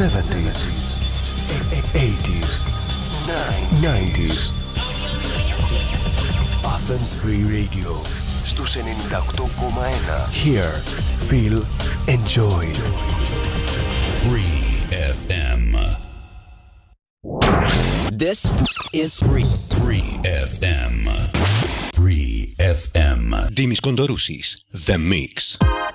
70s, 80s, 90s. Athens Free Radio στους 98,1. Hear, feel, enjoy. Free FM. This is Free FM. Free FM. Δήμης Κοντορούσης, The Mix.